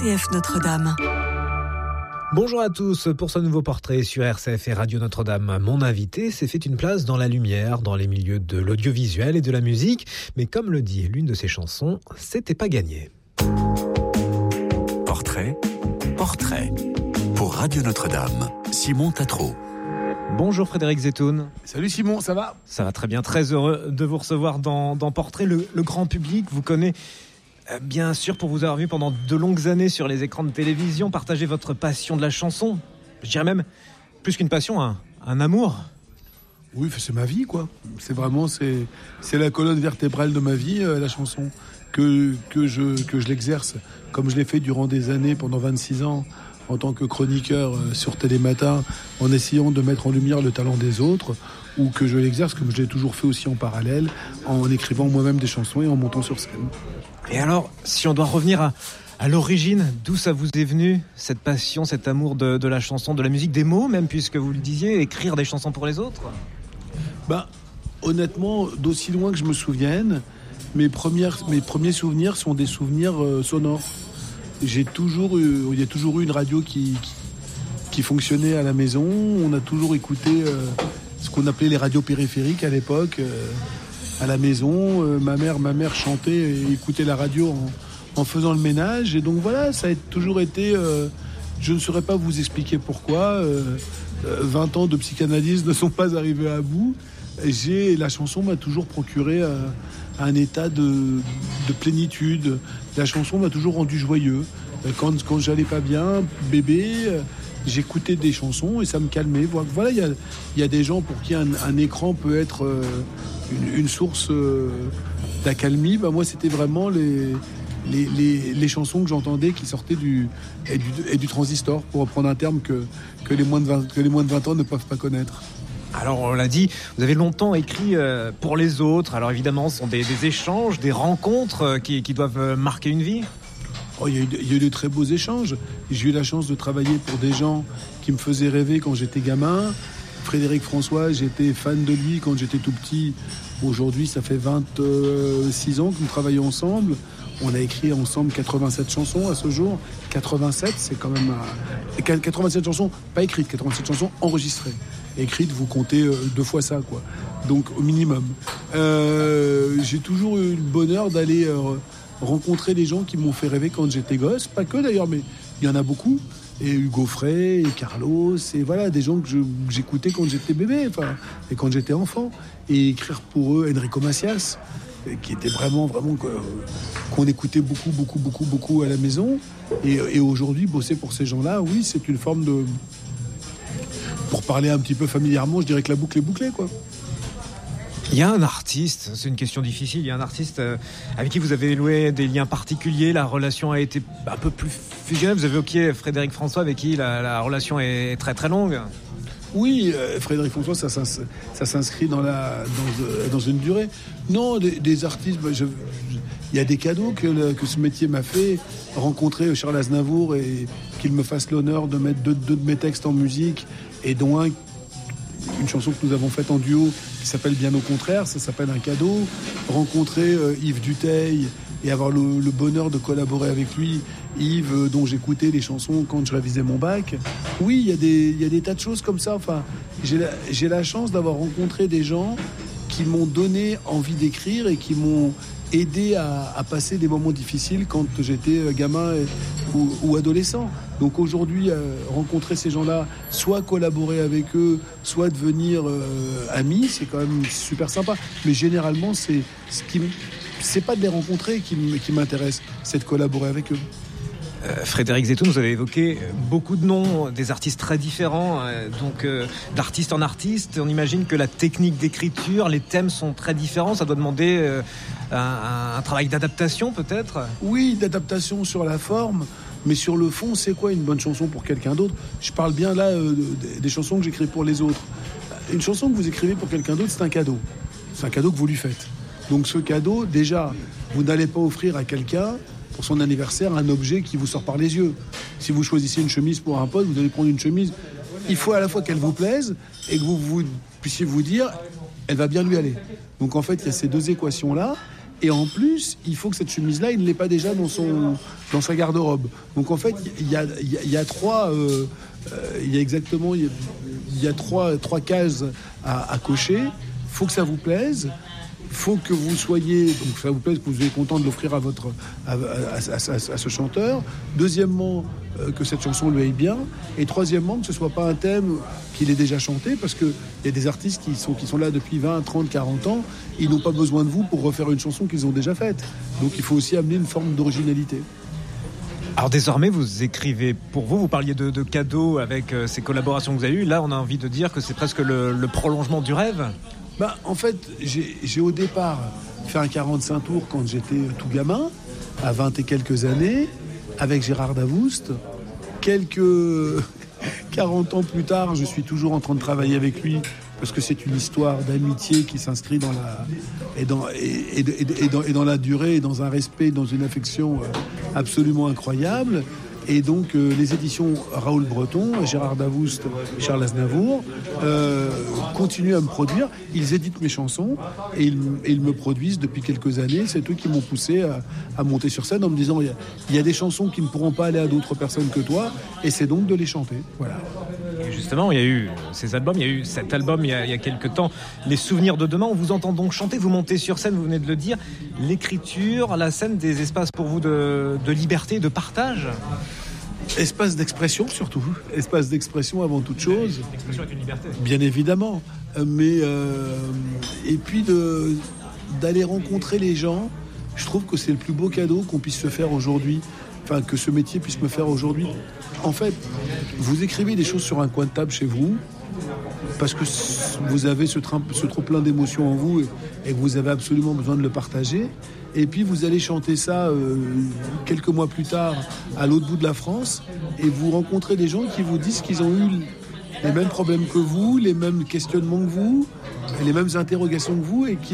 RCF Notre-Dame. Bonjour à tous, pour ce nouveau portrait sur RCF et Radio Notre-Dame. Mon invité s'est fait une place dans la lumière, dans les milieux de l'audiovisuel et de la musique. Mais comme le dit l'une de ses chansons, c'était pas gagné. Portrait pour Radio Notre-Dame. Simon Tatro. Bonjour Frédéric Zetoun. Salut Simon, ça va ? Ça va très bien, très heureux de vous recevoir dans Portrait. Le grand public vous connaît bien sûr pour vous avoir vu pendant de longues années sur les écrans de télévision, partager votre passion de la chanson. Je dirais même, plus qu'une passion, un amour. Oui, c'est ma vie quoi. C'est la colonne vertébrale de ma vie, la chanson. Que je l'exerce comme je l'ai fait durant des années, pendant 26 ans, en tant que chroniqueur sur Télématin, en essayant de mettre en lumière le talent des autres, ou que je l'exerce comme je l'ai toujours fait aussi en parallèle, en écrivant moi-même des chansons et en montant sur scène. Et alors, si on doit revenir à l'origine, d'où ça vous est venu, cette passion, cet amour de la chanson, de la musique, des mots même, puisque vous le disiez, écrire des chansons pour les autres ? Honnêtement, d'aussi loin que je me souvienne, mes premiers souvenirs sont des souvenirs sonores. Il y a toujours eu une radio qui fonctionnait à la maison. On a toujours écouté ce qu'on appelait les radios périphériques à l'époque. À la maison, ma mère chantait et écoutait la radio en faisant le ménage. Et donc voilà, ça a toujours été... je ne saurais pas vous expliquer pourquoi. 20 ans de psychanalyse ne sont pas arrivés à bout. La chanson m'a toujours procuré un état de plénitude. La chanson m'a toujours rendu joyeux. Quand j'allais pas bien, bébé, j'écoutais des chansons et ça me calmait. Voilà, il y a des gens pour qui un écran peut être une source d'accalmie. Moi, c'était vraiment les chansons que j'entendais qui sortaient du transistor, pour reprendre un terme que les moins de 20 ans ne peuvent pas connaître. Alors on l'a dit, vous avez longtemps écrit pour les autres. Alors évidemment, ce sont des échanges, des rencontres qui doivent marquer une vie. Il y a eu de très beaux échanges. J'ai eu la chance de travailler pour des gens qui me faisaient rêver quand j'étais gamin. Frédéric François, j'étais fan de lui quand j'étais tout petit. Aujourd'hui, ça fait 26 ans que nous travaillons ensemble. On a écrit ensemble 87 chansons à ce jour. 87, c'est quand même... 87 chansons, pas écrites, 87 chansons enregistrées. Écrites, vous comptez 2 fois ça, quoi. Donc, au minimum. J'ai toujours eu le bonheur d'aller rencontrer des gens qui m'ont fait rêver quand j'étais gosse. Pas que d'ailleurs, mais il y en a beaucoup. Et Hugo Frey, et Carlos, et voilà, des gens que j'écoutais quand j'étais bébé, et quand j'étais enfant. Et écrire pour eux Enrico Macias, qui était vraiment qu'on écoutait beaucoup à la maison. Et aujourd'hui, bosser pour ces gens-là, oui, c'est une forme de... Pour parler un petit peu familièrement, je dirais que la boucle est bouclée, quoi. Il y a un artiste, c'est une question difficile, il y a un artiste avec qui vous avez noué des liens particuliers, la relation a été un peu plus fusionnelle. Vous avez évoqué Frédéric François avec qui la relation est très très longue. Oui, Frédéric François, ça s'inscrit dans une durée. Non, des artistes, il y a des cadeaux que ce métier m'a fait. Rencontrer Charles Aznavour et qu'il me fasse l'honneur de mettre 2 de mes textes en musique, et dont une chanson que nous avons faite en duo qui s'appelle Bien au contraire, ça s'appelle un cadeau. Rencontrer Yves Duteil et avoir le bonheur de collaborer avec lui, Yves dont j'écoutais les chansons quand je révisais mon bac. Oui, il y a des tas de choses comme ça. J'ai la chance d'avoir rencontré des gens qui m'ont donné envie d'écrire et qui m'ont aidé à passer des moments difficiles quand j'étais gamin ou adolescent. Donc aujourd'hui, rencontrer ces gens-là, soit collaborer avec eux, soit devenir amis, c'est quand même super sympa. Mais généralement, c'est pas de les rencontrer qui m'intéresse, c'est de collaborer avec eux. Frédéric Zetoun, vous avez évoqué beaucoup de noms, des artistes très différents, donc d'artiste en artiste. On imagine que la technique d'écriture, les thèmes sont très différents. Ça doit demander un travail d'adaptation peut-être ? Oui, d'adaptation sur la forme, mais sur le fond, c'est quoi une bonne chanson pour quelqu'un d'autre ? Je parle bien là des chansons que j'écris pour les autres. Une chanson que vous écrivez pour quelqu'un d'autre, c'est un cadeau. C'est un cadeau que vous lui faites. Donc ce cadeau, déjà, vous n'allez pas offrir à quelqu'un pour son anniversaire un objet qui vous sort par les yeux. Si vous choisissez une chemise pour un pote, vous allez prendre une chemise. Il faut à la fois qu'elle vous plaise et que vous puissiez vous dire elle va bien lui aller. Donc en fait, il y a ces 2 équations-là. Et en plus, il faut que cette chemise-là, il ne l'ait pas déjà dans sa garde-robe. Donc en fait, il y a trois cases à cocher. Il faut que ça vous plaise. Il faut que vous soyez, donc ça vous plaise, que vous soyez content de l'offrir à ce chanteur. Deuxièmement, que cette chanson lui aille bien. Et troisièmement, que ce soit pas un thème qu'il ait déjà chanté, parce qu'il y a des artistes qui sont là depuis 20, 30, 40 ans. Ils n'ont pas besoin de vous pour refaire une chanson qu'ils ont déjà faite. Donc il faut aussi amener une forme d'originalité. Alors désormais, vous écrivez pour vous. Vous parliez de cadeaux avec ces collaborations que vous avez eues. Là, on a envie de dire que c'est presque le prolongement du rêve. En fait, j'ai au départ fait un 45 tours quand j'étais tout gamin, à 20 et quelques années, avec Gérard Davoust. Quelques 40 ans plus tard, je suis toujours en train de travailler avec lui, parce que c'est une histoire d'amitié qui s'inscrit dans la durée, et dans un respect, dans une affection absolument incroyable. Et donc les éditions Raoul Breton, Gérard Davoust, Charles Aznavour continuent à me produire. Ils éditent mes chansons et ils me produisent depuis quelques années. C'est eux qui m'ont poussé à monter sur scène en me disant il y a des chansons qui ne pourront pas aller à d'autres personnes que toi, et c'est donc de les chanter. Voilà. Et justement, il y a eu ces albums, il y a eu cet album il y a quelques temps, Les Souvenirs de Demain. On vous entend donc chanter, vous montez sur scène, vous venez de le dire. L'écriture, la scène, des espaces pour vous de liberté, de partage. Espace d'expression surtout, espace d'expression avant toute chose. L'expression est une liberté. Bien évidemment, mais et puis d'aller rencontrer les gens. Je trouve que c'est le plus beau cadeau qu'on puisse se faire aujourd'hui, enfin que ce métier puisse me faire aujourd'hui. En fait, vous écrivez des choses sur un coin de table chez vous, parce que vous avez ce trop plein d'émotions en vous et que vous avez absolument besoin de le partager. Et puis vous allez chanter ça quelques mois plus tard à l'autre bout de la France, et vous rencontrez des gens qui vous disent qu'ils ont eu les mêmes problèmes que vous, les mêmes questionnements que vous, les mêmes interrogations que vous, et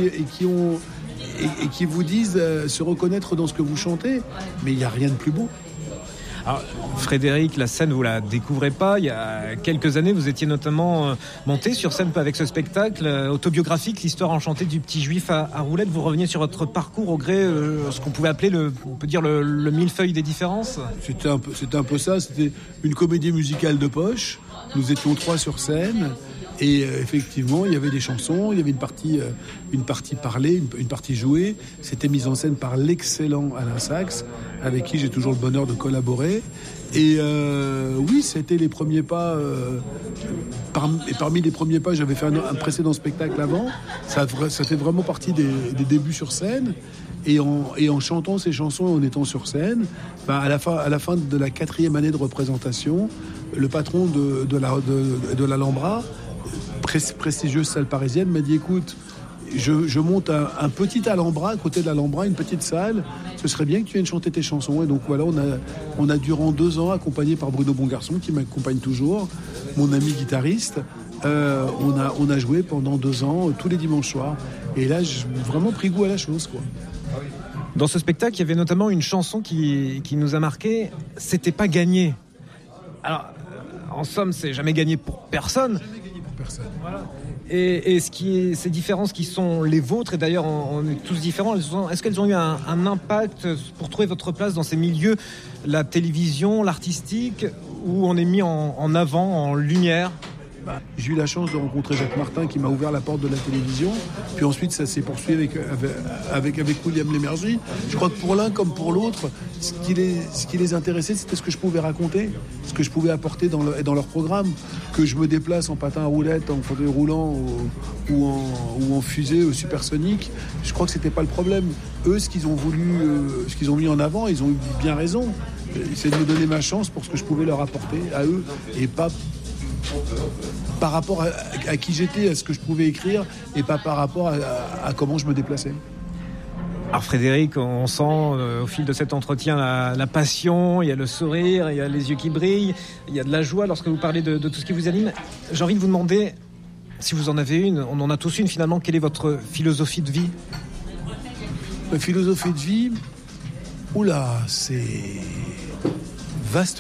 qui vous disent se reconnaître dans ce que vous chantez. Mais il n'y a rien de plus beau. Alors, Frédéric, la scène, vous la découvrez pas. Il y a quelques années, vous étiez notamment monté sur scène avec ce spectacle autobiographique, l'histoire enchantée du petit juif à roulettes. Vous reveniez sur votre parcours au gré, ce qu'on pouvait appeler le millefeuille des différences. C'était un peu ça. C'était une comédie musicale de poche. Nous étions 3 sur scène. Et effectivement, il y avait des chansons, il y avait une partie parlée, une partie jouée. C'était mise en scène par l'excellent Alain Sachs, avec qui j'ai toujours le bonheur de collaborer. Et oui, c'était les premiers pas. Parmi les premiers pas, j'avais fait un précédent spectacle avant. Ça fait vraiment partie des débuts sur scène. Et en chantant ces chansons et en étant sur scène, à la fin de la 4e année de représentation, le patron de l'Alhambra, prestigieuse salle parisienne, m'a dit écoute, je monte un petit Alhambra à côté de l'Alhambra, une petite salle, ce serait bien que tu viennes chanter tes chansons. Et donc voilà, on a durant 2 ans, accompagné par Bruno Bongarçon qui m'accompagne toujours, mon ami guitariste, on a joué pendant 2 ans tous les dimanches soirs, et là j'ai vraiment pris goût à la chose, quoi. Dans ce spectacle, il y avait notamment une chanson qui nous a marqué, C'était pas gagné. Alors en somme, c'est jamais gagné pour personne. Voilà. Et ces différences qui sont les vôtres, et d'ailleurs on est tous différents, est-ce qu'elles ont eu un impact pour trouver votre place dans ces milieux, la télévision, l'artistique, où on est mis en avant, en lumière? J'ai eu la chance de rencontrer Jacques Martin qui m'a ouvert la porte de la télévision. Puis ensuite, ça s'est poursuivi avec William Lémergie. Je crois que pour l'un comme pour l'autre, ce qui les intéressait, c'était ce que je pouvais raconter, ce que je pouvais apporter dans leur programme. Que je me déplace en patin à roulettes, en fauteuil roulant ou en fusée supersonique, je crois que c'était pas le problème. Eux, ce qu'ils ont voulu, ce qu'ils ont mis en avant, ils ont eu bien raison. C'est de me donner ma chance pour ce que je pouvais leur apporter à eux, et pas par rapport à qui j'étais, à ce que je pouvais écrire, et pas par rapport à comment je me déplaçais. Alors Frédéric, on sent au fil de cet entretien la passion, il y a le sourire, il y a les yeux qui brillent, il y a de la joie lorsque vous parlez de tout ce qui vous anime. J'ai envie de vous demander, si vous en avez une, on en a tous une finalement, quelle est votre philosophie de vie? Ma philosophie de vie, oula, c'est vaste.